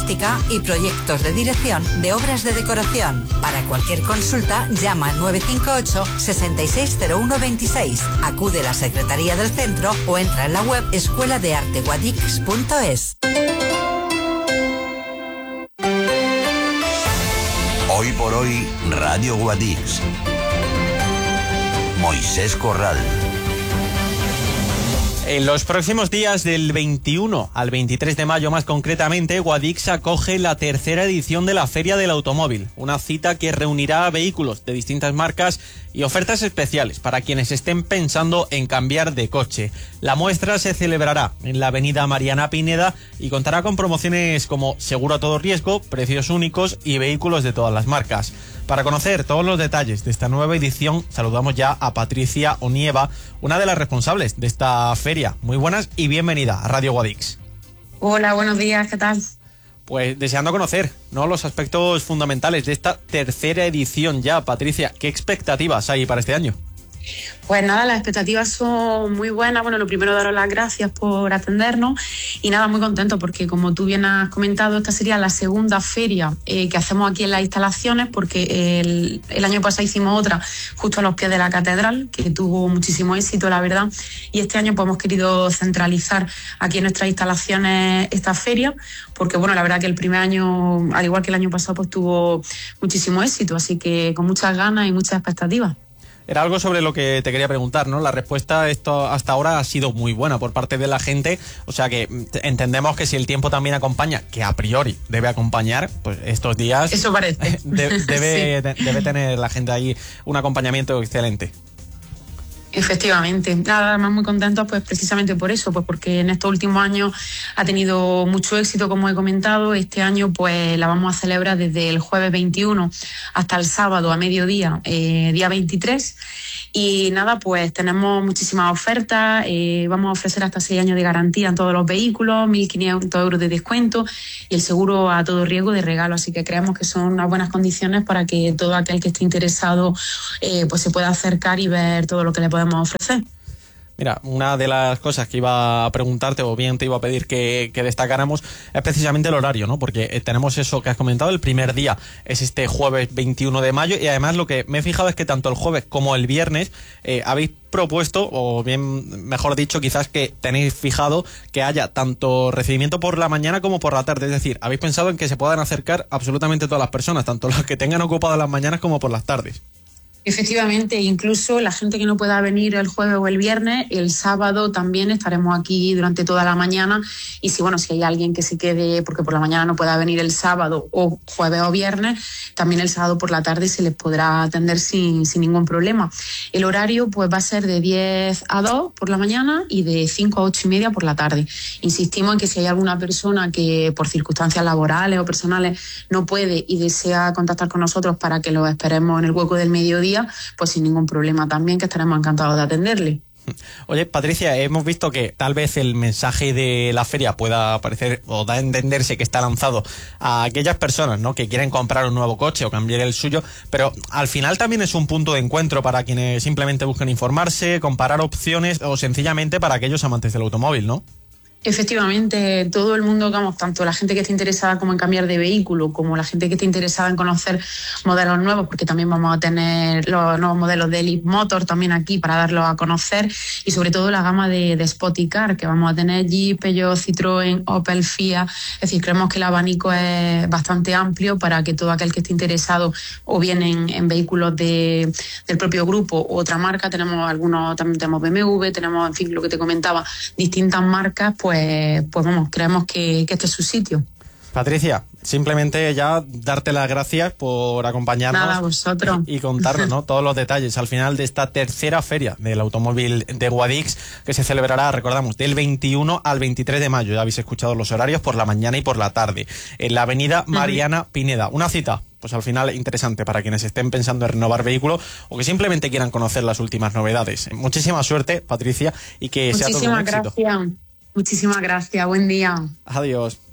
urbanística y proyectos de dirección de obras de decoración. Para cualquier consulta, llama al 958 660126. Acude a la Secretaría del Centro o entra en la web escueladearteguadix.es. Hoy por hoy, Radio Guadix. Moisés Corral. En los próximos días, del 21 al 23 de mayo más concretamente, Guadix acoge la tercera edición de la Feria del Automóvil, una cita que reunirá vehículos de distintas marcas y ofertas especiales para quienes estén pensando en cambiar de coche. La muestra se celebrará en la avenida Mariana Pineda y contará con promociones como seguro a todo riesgo, precios únicos y vehículos de todas las marcas. Para conocer todos los detalles de esta nueva edición, saludamos ya a Patricia Onieva, una de las responsables de esta feria. Muy buenas y bienvenida a Radio Guadix. Hola, buenos días, ¿qué tal? Pues deseando conocer, ¿no?, los aspectos fundamentales de esta tercera edición ya. Patricia, ¿qué expectativas hay para este año? Pues nada, las expectativas son muy buenas. Bueno, lo primero, daros las gracias por atendernos y nada, muy contento porque, como tú bien has comentado, esta sería la segunda feria que hacemos aquí en las instalaciones, porque el año pasado hicimos otra justo a los pies de la catedral, que tuvo muchísimo éxito, la verdad, y este año pues hemos querido centralizar aquí en nuestras instalaciones esta feria, porque bueno, la verdad que el primer año, al igual que el año pasado, pues tuvo muchísimo éxito, así que con muchas ganas y muchas expectativas. Era algo sobre lo que te quería preguntar, ¿no? La respuesta hasta ahora ha sido muy buena por parte de la gente, o sea que entendemos que si el tiempo también acompaña, que a priori debe acompañar, pues estos días... Eso parece. Debe tener la gente ahí un acompañamiento excelente. Efectivamente, nada más muy contentos pues precisamente por eso, pues porque en estos últimos años ha tenido mucho éxito, como he comentado. Este año pues la vamos a celebrar desde el jueves 21 hasta el sábado a mediodía, día 23. Y nada, pues tenemos muchísimas ofertas, vamos a ofrecer hasta 6 años de garantía en todos los vehículos, 1.500 euros de descuento y el seguro a todo riesgo de regalo, así que creemos que son unas buenas condiciones para que todo aquel que esté interesado pues se pueda acercar y ver todo lo que le podemos ofrecer. Mira, una de las cosas que iba a preguntarte, o bien te iba a pedir que destacáramos, es precisamente el horario, ¿no? Porque tenemos eso que has comentado, el primer día es este jueves 21 de mayo, y además lo que me he fijado es que tanto el jueves como el viernes habéis propuesto, o bien, mejor dicho, quizás que tenéis fijado que haya tanto recibimiento por la mañana como por la tarde. Es decir, habéis pensado en que se puedan acercar absolutamente todas las personas, tanto las que tengan ocupadas las mañanas como por las tardes. Efectivamente, incluso la gente que no pueda venir el jueves o el viernes, el sábado también estaremos aquí durante toda la mañana, y si hay alguien que se quede porque por la mañana no pueda venir el sábado o jueves o viernes, también el sábado por la tarde se les podrá atender sin ningún problema. El horario pues va a ser de 10 a 2 por la mañana y de 5 a 8 y media por la tarde. Insistimos en que si hay alguna persona que por circunstancias laborales o personales no puede y desea contactar con nosotros para que lo esperemos en el hueco del mediodía, pues sin ningún problema también, que estaremos encantados de atenderle. Oye, Patricia, hemos visto que tal vez el mensaje de la feria pueda parecer o da a entenderse que está lanzado a aquellas personas, ¿no?, que quieren comprar un nuevo coche o cambiar el suyo, pero al final también es un punto de encuentro para quienes simplemente buscan informarse, comparar opciones o sencillamente para aquellos amantes del automóvil, ¿no? Efectivamente, todo el mundo, tanto la gente que esté interesada como en cambiar de vehículo, como la gente que esté interesada en conocer modelos nuevos, porque también vamos a tener los nuevos modelos de Leapmotor también aquí para darlos a conocer, y sobre todo la gama de Spoticar, que vamos a tener Jeep, Peugeot, Citroën, Opel, Fiat. Es decir, creemos que el abanico es bastante amplio para que todo aquel que esté interesado, o bien en vehículos del propio grupo u otra marca, también tenemos BMW, tenemos, en fin, lo que te comentaba, distintas marcas, pues vamos, creemos que este es su sitio. Patricia, simplemente ya darte las gracias por acompañarnos. Nada, vosotros. Y contarnos, ¿no?, todos los detalles al final de esta tercera feria del automóvil de Guadix, que se celebrará, recordamos, del 21 al 23 de mayo. Ya habéis escuchado los horarios, por la mañana y por la tarde, en la avenida Mariana Pineda. Una cita, pues al final interesante para quienes estén pensando en renovar vehículo o que simplemente quieran conocer las últimas novedades. Muchísima suerte, Patricia, y que sea todo un éxito. Muchísimas gracias. Buen día. Adiós.